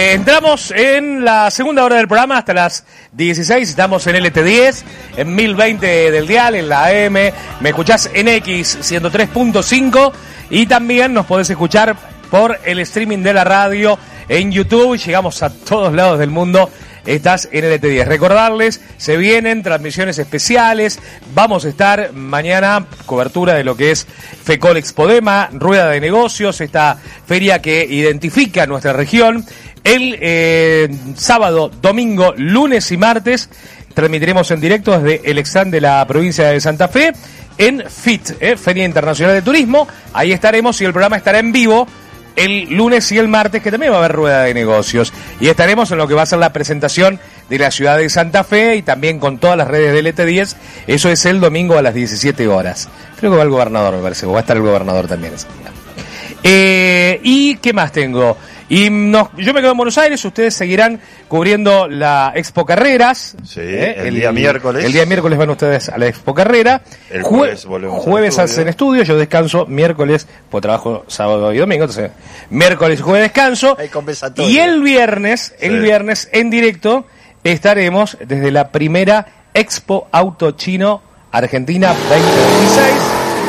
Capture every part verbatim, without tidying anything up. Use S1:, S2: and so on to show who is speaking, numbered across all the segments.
S1: Eh, entramos en la segunda hora del programa hasta las dieciséis. Estamos en L T diez, en mil veinte del dial, en la A M. Me escuchás en X ciento tres punto cinco y también nos podés escuchar por el streaming de la radio en YouTube. Llegamos a todos lados del mundo. Estás en L T diez. Recordarles, se vienen transmisiones especiales. Vamos a estar mañana, cobertura de lo que es FECOL Expodema, Rueda de Negocios, esta feria que identifica nuestra región. El eh, sábado, domingo, lunes y martes transmitiremos en directo desde el stand de la provincia de Santa Fe en FIT, eh, Feria Internacional de Turismo. Ahí estaremos y el programa estará en vivo el lunes y el martes, que también va a haber rueda de negocios. Y estaremos en lo que va a ser la presentación de la ciudad de Santa Fe y también con todas las redes de L T diez. Eso es el domingo a las diecisiete horas. Creo que va el gobernador, me parece, o va a estar el gobernador también ese día. Eh, ¿Y qué más tengo? Y no, yo me quedo en Buenos Aires, ustedes seguirán cubriendo la Expo Carreras.
S2: Sí, ¿eh? el, el día miércoles.
S1: El día miércoles van ustedes a la Expo Carrera.
S2: El jueves volvemos.
S1: Jueves hacen estudio, yo descanso miércoles, pues trabajo sábado y domingo, entonces miércoles y jueves descanso. Y el viernes, el sí. viernes en directo estaremos desde la primera Expo Auto Chino Argentina veinte veintiséis.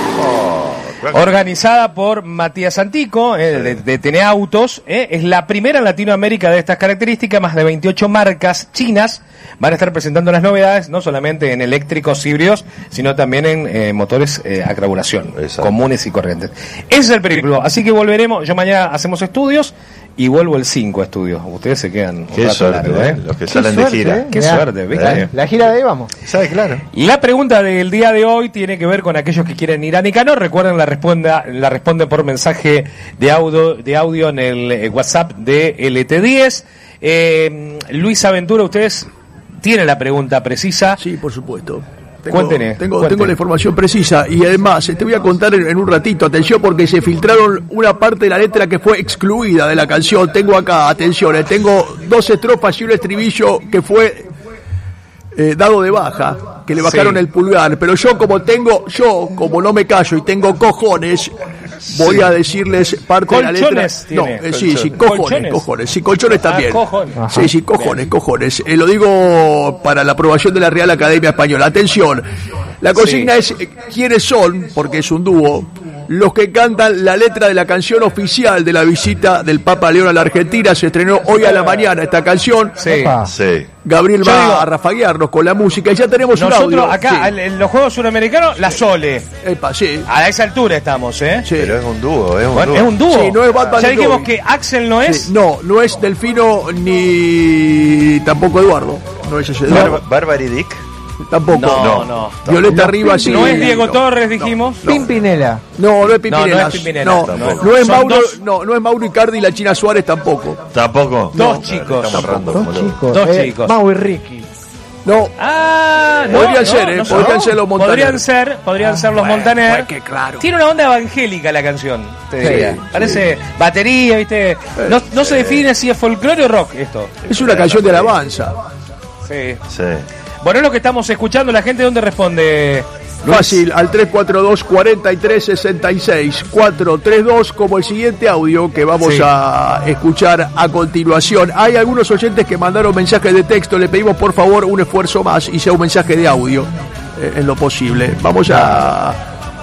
S1: Organizada por Matías Antico, eh, sí. de, de T N Autos, eh, es la primera en Latinoamérica de estas características. Más de veintiocho marcas chinas van a estar presentando las novedades, no solamente en eléctricos híbridos, sino también en eh, motores eh, a carburación, Exacto. comunes y corrientes. Ese es el periplo, así que volveremos, yo mañana hacemos estudios y vuelvo el cinco a estudios. Ustedes se quedan un
S2: Qué
S1: rato
S2: suerte,
S1: largo, ¿eh?
S2: Los que
S3: Qué
S2: salen
S3: suerte,
S2: de gira.
S3: ¿eh?
S1: Qué
S3: Mirá,
S1: suerte, ¿viste?
S3: ¿eh? La gira de ahí vamos.
S2: ¿Sabes? Claro.
S1: La pregunta del día de hoy tiene que ver con aquellos que quieren ir a Nicanor. Recuerden, la responda, la responden por mensaje de audio, de audio en el eh, WhatsApp de L T diez. Eh, Luis Aventura, ustedes tienen la pregunta precisa.
S4: Sí, por supuesto. Tengo,
S1: Cuéntenos,
S4: tengo,
S1: cuéntenos.
S4: tengo la información precisa y además te voy a contar en, en un ratito, atención, porque se filtraron una parte de la letra que fue excluida de la canción. Tengo acá, atención, eh, tengo dos estrofas y un estribillo que fue eh, dado de baja, que le bajaron sí. el pulgar, pero yo como tengo, yo como no me callo y tengo cojones, voy sí. a decirles parte de la letra. No, eh, sí, sí, cojones, ¿Colchones? cojones, sí, colchones también. Ah, cojones. Sí, sí, cojones, Bien. cojones. Eh, lo digo para la aprobación de la Real Academia Española. Atención, la consigna sí. es eh, quiénes son, porque es un dúo, los que cantan la letra de la canción oficial de la visita del Papa León a la Argentina. Se estrenó hoy a la mañana esta canción.
S1: Sí,
S2: sí.
S4: Gabriel Yo va digo, a rafaguearnos con la música y ya tenemos un audio.
S1: Nosotros acá, sí. en los Juegos Suramericanos, la Sole.
S4: Epa, sí.
S1: A esa altura estamos, ¿eh?
S2: Sí. Pero es un dúo, es un
S1: bueno,
S2: dúo.
S1: Es un dúo.
S4: Sí, no es Batman.
S1: Ya dijimos que Axel no es.
S4: Sí. No, no es Delfino ni tampoco Eduardo. No es ese.
S2: Bar- Barbary Dick.
S4: Tampoco.
S1: No, no. no
S4: Violeta
S1: no,
S4: Rivas sí.
S1: No es Diego no, Torres, dijimos.
S3: No, no. Pimpinela.
S4: No, no es Pimpinela.
S1: No, no es Pimpinela.
S4: No,
S1: no,
S4: no es
S1: Son
S4: Mauro,
S1: dos...
S4: no, no es Mauro Icardi y la China Suárez tampoco.
S2: Tampoco.
S1: Dos
S2: no,
S1: chicos.
S2: Tampoco.
S3: Dos chicos.
S1: Dos
S3: eh,
S1: chicos.
S3: Mau y Ricky.
S4: No.
S1: Ah, no.
S4: Podrían
S1: no,
S4: ser,
S1: no,
S4: eh.
S1: No,
S4: podrían
S1: no.
S4: ser los Montaner.
S1: Podrían ser, podrían ah, ser los
S4: bueno,
S1: Montaner.
S4: Bueno, que claro.
S1: Tiene una onda evangélica la canción, te
S4: sí,
S1: diría.
S4: sí.
S1: Parece batería, ¿viste? No, no se define si es folclore o rock esto.
S4: Es una canción de alabanza.
S1: Sí.
S2: Sí.
S1: Bueno, es lo que estamos escuchando. ¿La gente dónde responde?
S4: Fácil, al tres cuatro dos, cuatro tres seis seis, cuatro tres dos, como el siguiente audio que vamos sí. a escuchar a continuación. Hay algunos oyentes que mandaron mensajes de texto, le pedimos por favor un esfuerzo más y sea un mensaje de audio eh, en lo posible. Vamos a